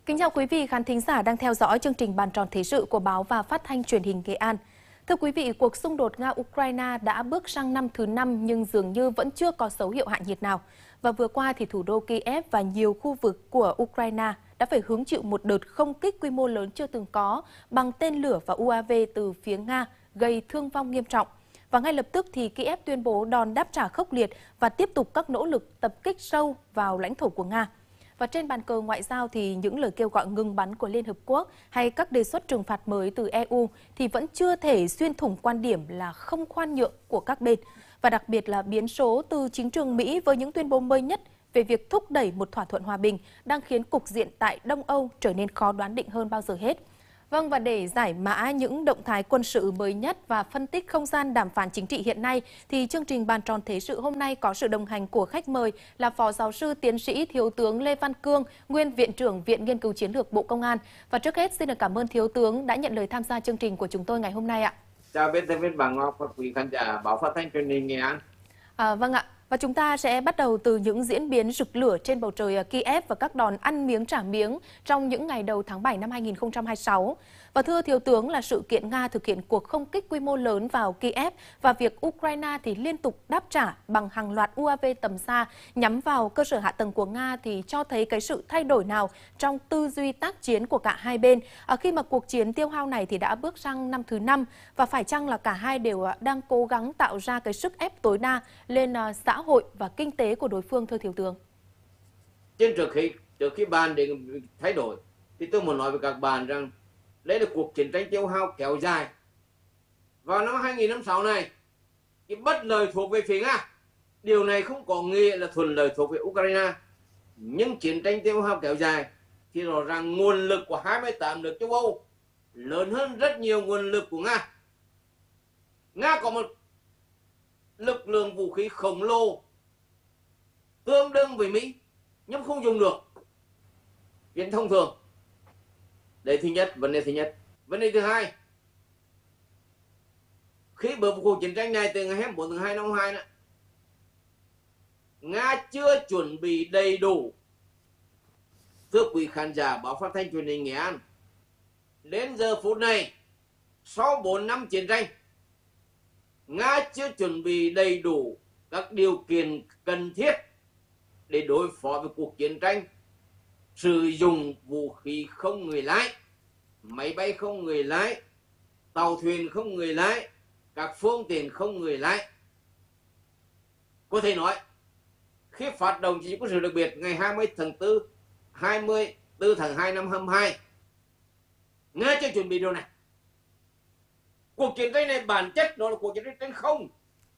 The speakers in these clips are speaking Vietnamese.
Kính chào quý vị khán thính giả đang theo dõi chương trình Bàn tròn Thế sự của báo và phát thanh truyền hình Nghệ An. Thưa quý vị, cuộc xung đột Nga-Ukraine đã bước sang năm thứ 5 nhưng dường như vẫn chưa có dấu hiệu hạ nhiệt nào. Và vừa qua thì thủ đô Kiev và nhiều khu vực của Ukraine đã phải hứng chịu một đợt không kích quy mô lớn chưa từng có bằng tên lửa và UAV từ phía Nga, gây thương vong nghiêm trọng. Và ngay lập tức thì Kiev tuyên bố đòn đáp trả khốc liệt và tiếp tục các nỗ lực tập kích sâu vào lãnh thổ của Nga. Và trên bàn cờ ngoại giao thì những lời kêu gọi ngừng bắn của Liên Hợp Quốc hay các đề xuất trừng phạt mới từ EU thì vẫn chưa thể xuyên thủng quan điểm là không khoan nhượng của các bên. Và đặc biệt là biến số từ chính trường Mỹ với những tuyên bố mới nhất về việc thúc đẩy một thỏa thuận hòa bình đang khiến cục diện tại Đông Âu trở nên khó đoán định hơn bao giờ hết. Vâng, và để giải mã những động thái quân sự mới nhất và phân tích không gian đàm phán chính trị hiện nay, thì chương trình Bàn tròn Thế sự hôm nay có sự đồng hành của khách mời là Phó Giáo sư Tiến sĩ Thiếu tướng Lê Văn Cương, Nguyên Viện trưởng Viện Nghiên cứu Chiến lược Bộ Công an. Và trước hết, xin được cảm ơn Thiếu tướng đã nhận lời tham gia chương trình của chúng tôi ngày hôm nay ạ. Chào biên tập viên Bà Ngọc và quý khán giả báo phát thanh truyền hình Nghệ An. Vâng ạ. Và chúng ta sẽ bắt đầu từ những diễn biến rực lửa trên bầu trời Kiev và các đòn ăn miếng trả miếng trong những ngày đầu tháng 7 năm 2026. Và thưa Thiếu tướng, là sự kiện Nga thực hiện cuộc không kích quy mô lớn vào Kiev và việc Ukraine thì liên tục đáp trả bằng hàng loạt UAV tầm xa nhắm vào cơ sở hạ tầng của Nga thì cho thấy cái sự thay đổi nào trong tư duy tác chiến của cả hai bên khi mà cuộc chiến tiêu hao này thì đã bước sang năm thứ 5 và phải chăng là cả hai đều đang cố gắng tạo ra cái sức ép tối đa lên xã hội và kinh tế của đối phương, thưa Thiếu tướng? Trước khi bàn để thay đổi thì tôi muốn nói với các bạn rằng đây là cuộc chiến tranh tiêu hao kéo dài. Vào năm 2006 này, cái bất lợi thuộc về phía Nga. Điều này không có nghĩa là thuận lợi thuộc về Ukraine. Nhưng chiến tranh tiêu hao kéo dài thì rõ ràng nguồn lực của 28 nước châu Âu lớn hơn rất nhiều nguồn lực của Nga. Nga có một lực lượng vũ khí khổng lồ tương đương với Mỹ nhưng không dùng được. Chuyện thông thường. Đấy thứ nhất, vấn đề thứ nhất. Vấn đề thứ hai, khi bước vào cuộc chiến tranh này từ ngày 24 tháng 2 năm 2022 đó, Nga chưa chuẩn bị đầy đủ. Thưa quý khán giả báo phát thanh truyền hình Nghệ An, đến giờ phút này, sau 4 năm chiến tranh, Nga chưa chuẩn bị đầy đủ các điều kiện cần thiết để đối phó với cuộc chiến tranh, sử dụng vũ khí không người lái, máy bay không người lái, tàu thuyền không người lái, các phương tiện không người lái. Có thể nói, khi phát động chiến dịch quân sự đặc biệt ngày 24 tháng 2 năm 2022, Nga chưa chuẩn bị điều này. Cuộc chiến tranh này bản chất nó là cuộc chiến tranh không.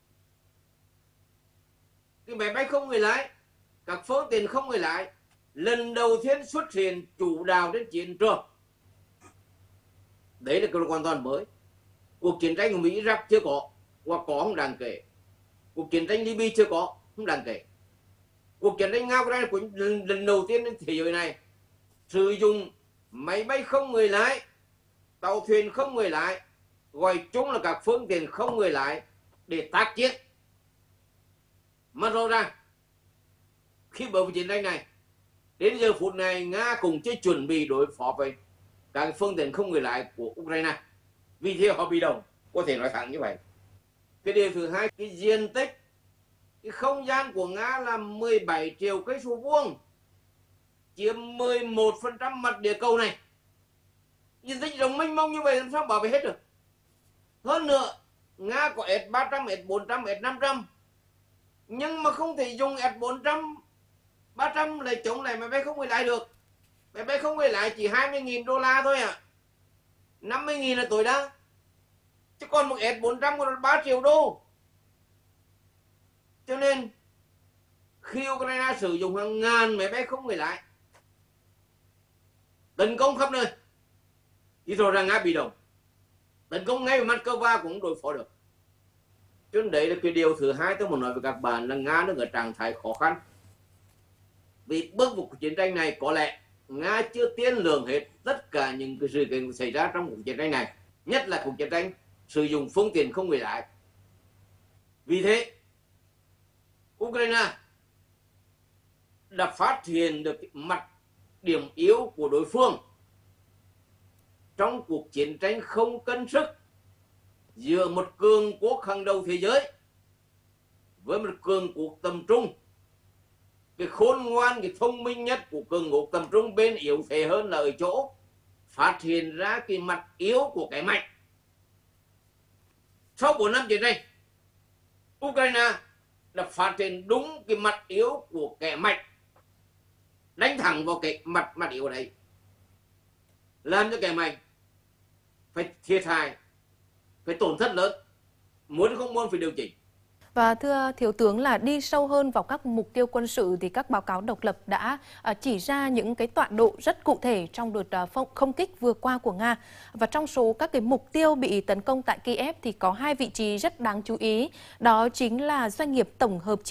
Cái máy bay không người lái, các phương tiện không người lái lần đầu tiên xuất hiện chủ đạo trên chiến trường. Đấy là cái hoàn toàn mới. Cuộc chiến tranh của Mỹ Iraq chưa có, hoặc có không đáng kể. Cuộc chiến tranh Libya chưa có, không đáng kể. Cuộc chiến tranh Nga Ukraine lần đầu tiên trên thế giới này sử dụng máy bay không người lái, tàu thuyền không người lái, gọi chung là các phương tiện không người lái để tác chiến. Mà rõ ràng khi bước vào chiến tranh này, đến giờ phút này Nga cũng chưa chuẩn bị đối phó với các phương tiện không người lái của Ukraine. Vì thế họ bị động, có thể nói thẳng như vậy. Cái điều thứ hai, cái diện tích, cái không gian của Nga là 17 triệu cây số vuông, chiếm 11% mặt địa cầu này. Diện tích rộng mênh mông như vậy làm sao bảo vệ hết được? Hơn nữa, Nga có S-300, S-400, S-500, nhưng mà không thể dùng S-400, 300 lại chống lại máy bay không người lái được. Máy bay không người lái chỉ 20.000 đô la thôi à. 50.000 là tối đa. Chứ còn một S-400 còn 3 triệu đô. Cho nên khi Ukraine sử dụng hàng ngàn máy bay không người lái tấn công khắp nơi thì rõ ràng Nga bị động. Tấn công ngay vào Moscow cũng đối phó được. Cho nên đấy là cái điều thứ hai tôi muốn nói với các bạn là Nga đang ở trạng thái khó khăn. Vì bước vào cuộc chiến tranh này có lẽ Nga chưa tiên lượng hết tất cả những cái sự kiện xảy ra trong cuộc chiến tranh này. Nhất là cuộc chiến tranh sử dụng phương tiện không người lái. Vì thế, Ukraine đã phát hiện được mặt điểm yếu của đối phương trong cuộc chiến tranh không cân sức giữa một cường quốc hàng đầu thế giới với một cường quốc tầm trung. Cái khôn ngoan, cái thông minh nhất của cường quốc tầm trung bên yếu thế hơn là ở chỗ phát hiện ra cái mặt yếu của cái mạnh. Sau 4 năm chiến tranh, Ukraine đã phát hiện đúng cái mặt yếu của kẻ mạnh, đánh thẳng vào cái mặt yếu đấy, làm cho kẻ mạnh phải thiệt hại, phải tổn thất lớn, muốn không muốn phải điều chỉnh. Và thưa Thiếu tướng, là đi sâu hơn vào các mục tiêu quân sự thì các báo cáo độc lập đã chỉ ra những cái tọa độ rất cụ thể trong đợt không kích vừa qua của Nga. Và trong số các cái mục tiêu bị tấn công tại Kiev thì có 2 vị trí rất đáng chú ý, đó chính là doanh nghiệp tổng hợp